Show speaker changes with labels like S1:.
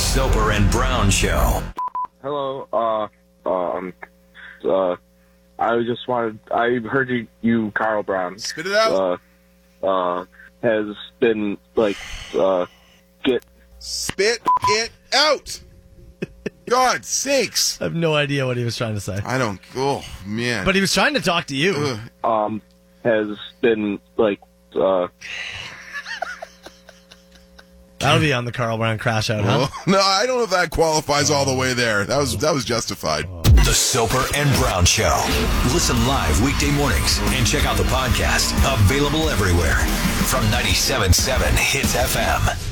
S1: Soper and Brown Show.
S2: Hello. I heard you, Carl Brown.
S3: Spit it out.
S2: Has been
S3: Spit it out. God sakes.
S4: I have no idea what he was trying to say.
S3: I don't. Oh man.
S4: But he was trying to talk to you.
S2: has been
S4: That'll be on the Carl Brown Crash Out, huh?
S3: No, I don't know if that qualifies all the way there. That was justified.
S1: The Soper and Brown Show. Listen live weekday mornings and check out the podcast. Available everywhere. From 97.7 Hits FM.